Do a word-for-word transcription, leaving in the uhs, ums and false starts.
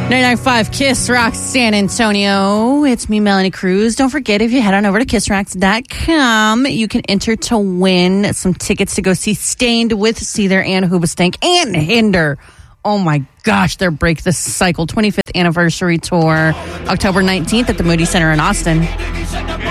ninety-nine point five Kiss Rock San Antonio. It's me, Melanie Cruz. Don't forget, if you head on over to kiss rocks dot com, you can enter to win some tickets to go see Stained with Seether and Hoobastank and Hinder. Oh my gosh, their Break the Cycle twenty-fifth anniversary tour, October nineteenth at the Moody Center in Austin.